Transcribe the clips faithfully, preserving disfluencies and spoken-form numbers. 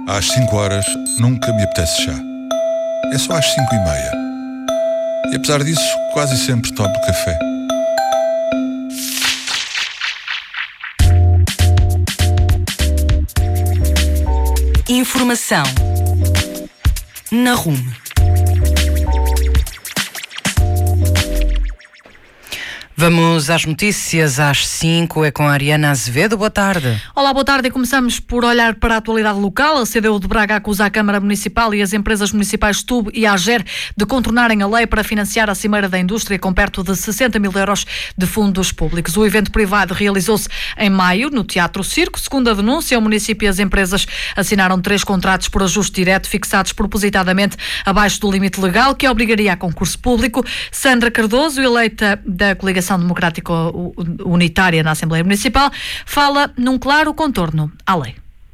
Às cinco horas nunca me apetece chá. É só às cinco e meia. E apesar disso, quase sempre tomo café. Informação na Rume. Vamos às notícias às cinco, é com a Ariana Azevedo. Boa tarde. Olá, boa tarde. E começamos por olhar para a atualidade local. A C D U de Braga acusa a Câmara Municipal e as empresas municipais Tube e Ager de contornarem a lei para financiar a Cimeira da Indústria com perto de sessenta mil euros de fundos públicos. O evento privado realizou-se em maio no Teatro Circo. Segundo a denúncia, o município e as empresas assinaram três contratos por ajuste direto fixados propositadamente abaixo do limite legal que obrigaria a concurso público. Sandra Cardoso, eleita da coligação Democrática Unitária na Assembleia Municipal, fala num claro contorno à lei.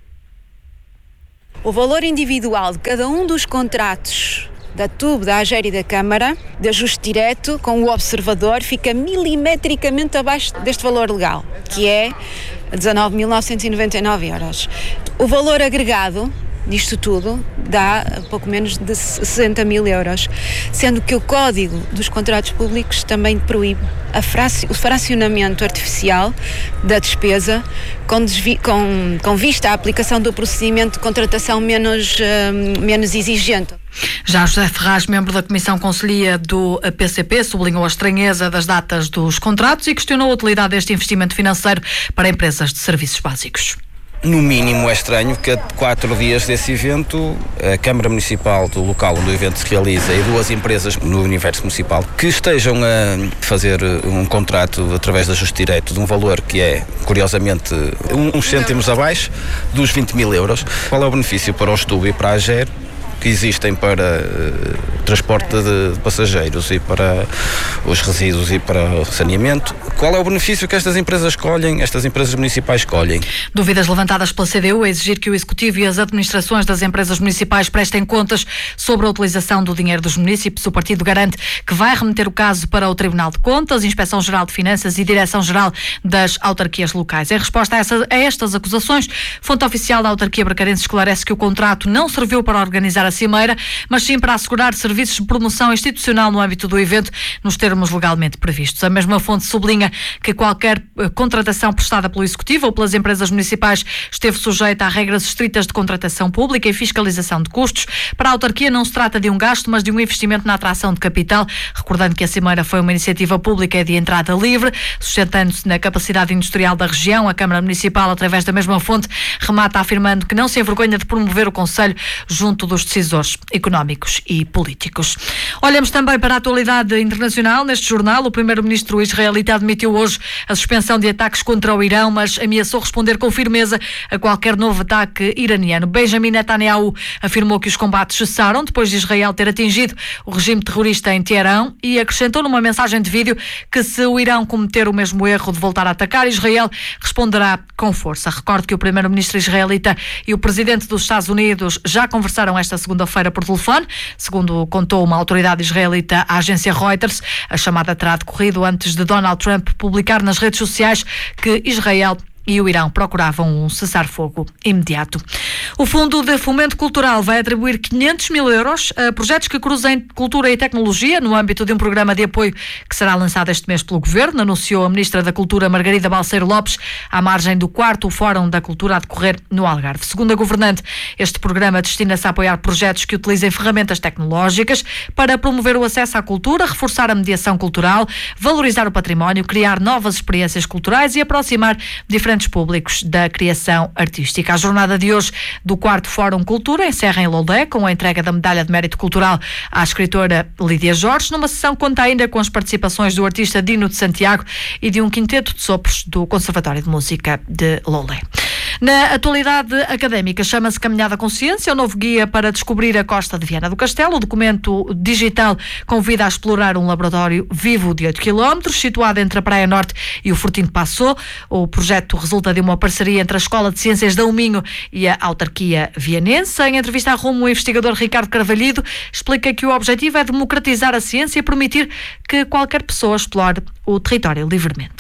O valor individual de cada um dos contratos da Tube, da Ager e da Câmara, de ajuste direto com o observador, fica milimetricamente abaixo deste valor legal, que é dezanove mil novecentos e noventa e nove euros. O valor agregado disto tudo dá pouco menos de sessenta mil euros, sendo que o Código dos Contratos Públicos também proíbe a fraci- o fracionamento artificial da despesa com, desvi- com, com vista à aplicação do procedimento de contratação menos, uh, menos exigente. Já José Ferraz, membro da Comissão Conselhia do P C P, sublinhou a estranheza das datas dos contratos e questionou a utilidade deste investimento financeiro para empresas de serviços básicos. No mínimo é estranho que a quatro dias desse evento, a Câmara Municipal do local onde o evento se realiza e duas empresas no universo municipal que estejam a fazer um contrato através de ajuste direto de um valor que é, curiosamente, uns cêntimos abaixo dos vinte mil euros. Qual é o benefício para o Tube e para a Ager, que existem para uh, transporte de passageiros e para os resíduos e para o saneamento? Qual é o benefício que estas empresas escolhem, estas empresas municipais escolhem? Dúvidas levantadas pela C D U a exigir que o Executivo e as administrações das empresas municipais prestem contas sobre a utilização do dinheiro dos municípios. O partido garante que vai remeter o caso para o Tribunal de Contas, Inspeção-Geral de Finanças e Direção-Geral das Autarquias Locais. Em resposta a, essa, a estas acusações, fonte oficial da autarquia bracarense esclarece que o contrato não serviu para organizar a Cimeira, mas sim para assegurar serviços de promoção institucional no âmbito do evento, nos termos legalmente previstos. A mesma fonte sublinha que qualquer contratação prestada pelo Executivo ou pelas empresas municipais esteve sujeita a regras estritas de contratação pública e fiscalização de custos. Para a autarquia não se trata de um gasto, mas de um investimento na atração de capital, recordando que a Cimeira foi uma iniciativa pública de entrada livre, sustentando-se na capacidade industrial da região. A Câmara Municipal, através da mesma fonte, remata afirmando que não se envergonha de promover o Conselho junto dos decisores económicos e políticos. Olhamos também para a atualidade internacional. Neste jornal, o primeiro-ministro israelita admitiu hoje a suspensão de ataques contra o Irão, mas ameaçou responder com firmeza a qualquer novo ataque iraniano. Benjamin Netanyahu afirmou que os combates cessaram depois de Israel ter atingido o regime terrorista em Teherão e acrescentou numa mensagem de vídeo que se o Irão cometer o mesmo erro de voltar a atacar, Israel responderá com força. Recordo que o primeiro-ministro israelita e o presidente dos Estados Unidos já conversaram esta segunda-feira por telefone, segundo contou uma autoridade israelita à agência Reuters. A chamada terá decorrido antes de Donald Trump publicar nas redes sociais que Israel e o Irão procuravam um cessar-fogo imediato. O Fundo de Fomento Cultural vai atribuir quinhentos mil euros a projetos que cruzem cultura e tecnologia no âmbito de um programa de apoio que será lançado este mês pelo Governo, anunciou a Ministra da Cultura Margarida Balseiro Lopes, à margem do quarto Fórum da Cultura a decorrer no Algarve. Segundo a governante, este programa destina-se a apoiar projetos que utilizem ferramentas tecnológicas para promover o acesso à cultura, reforçar a mediação cultural, valorizar o património, criar novas experiências culturais e aproximar diferentes públicos da criação artística. A jornada de hoje do quarto Fórum Cultura encerra em Lourdes com a entrega da Medalha de Mérito Cultural à escritora Lídia Jorge, numa sessão que conta ainda com as participações do artista Dino de Santiago e de um quinteto de sopros do Conservatório de Música de Lourdes. Na atualidade académica, chama-se Caminhada Consciência, o novo guia para descobrir a costa de Viana do Castelo. O documento digital convida a explorar um laboratório vivo de oito quilómetros, situado entre a Praia Norte e o Fortim de Passô. O projeto resulta de uma parceria entre a Escola de Ciências da Uminho e a autarquia vianense. Em entrevista à Rumo, o investigador Ricardo Carvalhido explica que o objetivo é democratizar a ciência e permitir que qualquer pessoa explore o território livremente.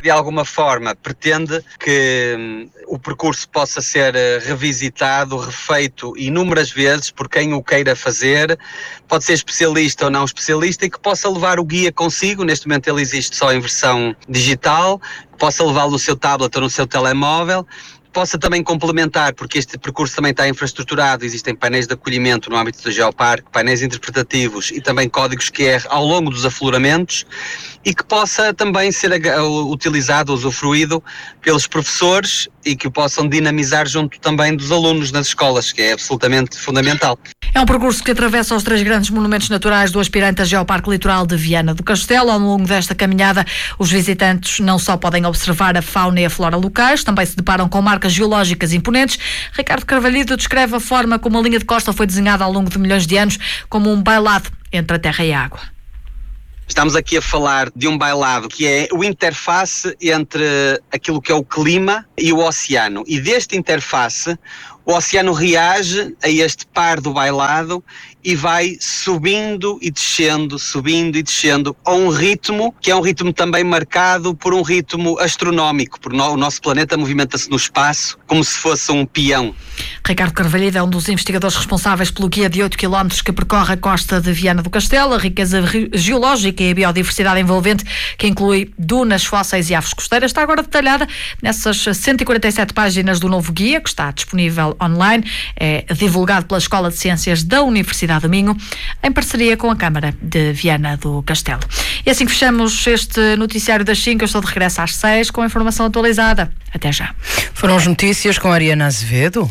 de alguma forma pretende que hum, o percurso possa ser uh, revisitado, refeito inúmeras vezes por quem o queira fazer, pode ser especialista ou não especialista, e que possa levar o guia consigo. Neste momento ele existe só em versão digital, possa levá-lo no seu tablet ou no seu telemóvel, possa também complementar, porque este percurso também está infraestruturado, existem painéis de acolhimento no âmbito do Geoparque, painéis interpretativos e também códigos Q R ao longo dos afloramentos, e que possa também ser utilizado, usufruído pelos professores e que o possam dinamizar junto também dos alunos nas escolas, que é absolutamente fundamental. É um percurso que atravessa os três grandes monumentos naturais do aspirante a Geoparque Litoral de Viana do Castelo. Ao longo desta caminhada, os visitantes não só podem observar a fauna e a flora locais, também se deparam com marcas geológicas imponentes. Ricardo Carvalho descreve a forma como a linha de costa foi desenhada ao longo de milhões de anos como um bailado entre a terra e a água. Estamos aqui a falar de um bailado que é o interface entre aquilo que é o clima e o oceano. E deste interface, o oceano reage a este par do bailado e vai subindo e descendo, subindo e descendo, a um ritmo que é um ritmo também marcado por um ritmo astronómico, porque o nosso planeta movimenta-se no espaço como se fosse um peão. Ricardo Carvalho é um dos investigadores responsáveis pelo guia de oito quilómetros que percorre a costa de Viana do Castelo. A riqueza geológica e a biodiversidade envolvente, que inclui dunas, fósseis e aves costeiras, está agora detalhada nessas cento e quarenta e sete páginas do novo guia, que está disponível online, é divulgado pela Escola de Ciências da Universidade do Minho, em parceria com a Câmara de Viana do Castelo. E assim que fechamos este noticiário das cinco, eu estou de regresso às seis com a informação atualizada. Até já. Foram as notícias com a Ariana Azevedo.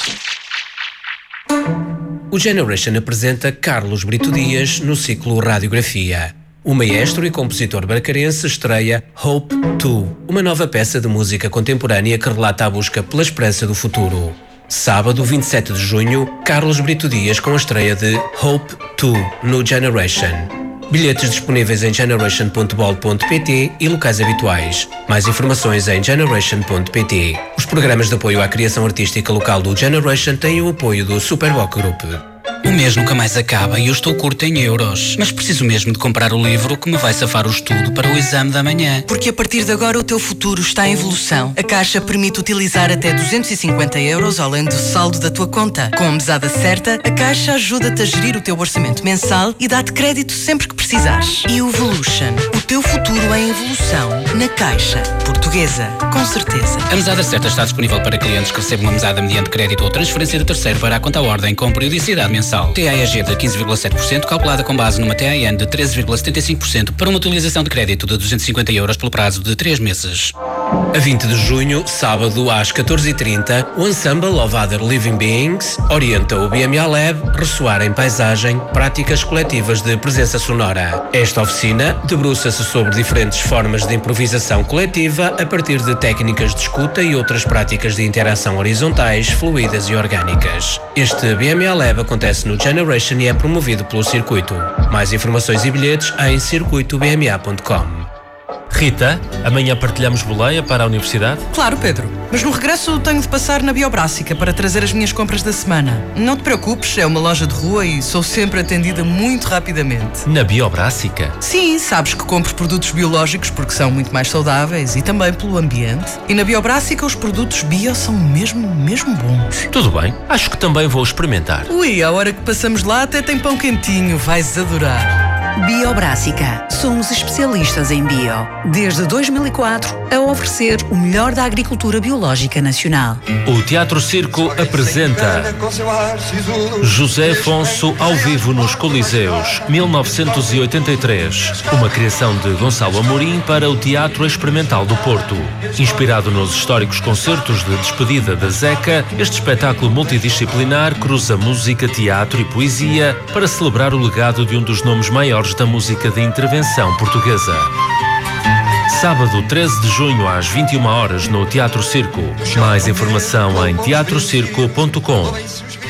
O Generation apresenta Carlos Brito Dias no ciclo Radiografia. O maestro e compositor barcarense estreia Hope dois, uma nova peça de música contemporânea que relata a busca pela esperança do futuro. Sábado, vinte e sete de junho, Carlos Brito Dias com a estreia de Hope dois no Generation. Bilhetes disponíveis em generation ponto bol ponto pt e locais habituais. Mais informações em generation ponto pt. Os programas de apoio à criação artística local do Generation têm o apoio do Superboc Group. O mês nunca mais acaba e eu estou curto em euros. Mas preciso mesmo de comprar o livro que me vai safar o estudo para o exame da manhã. Porque a partir de agora o teu futuro está em evolução. A Caixa permite utilizar até duzentos e cinquenta euros além do saldo da tua conta. Com a mesada certa, a Caixa ajuda-te a gerir o teu orçamento mensal e dá-te crédito sempre que precisares. Evolution. O teu futuro em evolução. Na Caixa. Portuguesa. Com certeza. A mesada certa está disponível para clientes que recebem uma mesada mediante crédito ou transferência de terceiro para a conta à ordem com periodicidade mensal. T A E G de quinze vírgula sete por cento, calculada com base numa T A N de treze vírgula setenta e cinco por cento para uma utilização de crédito de duzentos e cinquenta euros pelo prazo de três meses. A vinte de junho, sábado, às catorze e trinta, o Ensemble of Other Living Beings orienta o B M A Lab ressoar em paisagem práticas coletivas de presença sonora. Esta oficina debruça-se sobre diferentes formas de improvisação coletiva a partir de técnicas de escuta e outras práticas de interação horizontais, fluídas e orgânicas. Este B M A Lab acontece no Generation e é promovido pelo Circuito. Mais informações e bilhetes em circuito b m a ponto com. Rita, amanhã partilhamos boleia para a universidade? Claro, Pedro. Mas no regresso tenho de passar na Biobrássica para trazer as minhas compras da semana. Não te preocupes, é uma loja de rua e sou sempre atendida muito rapidamente. Na Biobrássica? Sim, sabes que compro produtos biológicos porque são muito mais saudáveis e também pelo ambiente. E na Biobrássica os produtos bio são mesmo, mesmo bons. Tudo bem, acho que também vou experimentar. Ui, a hora que passamos lá até tem pão quentinho, vais adorar. Biobrássica. Somos especialistas em bio. Desde dois mil e quatro, a oferecer o melhor da agricultura biológica nacional. O Teatro Circo apresenta José Afonso ao vivo nos Coliseus, mil novecentos e oitenta e três. Uma criação de Gonçalo Amorim para o Teatro Experimental do Porto. Inspirado nos históricos concertos de despedida da Zeca, este espetáculo multidisciplinar cruza música, teatro e poesia para celebrar o legado de um dos nomes maiores da música de intervenção portuguesa. Sábado, treze de junho, às vinte e uma horas, no Teatro Circo. Mais informação em teatro circo ponto com.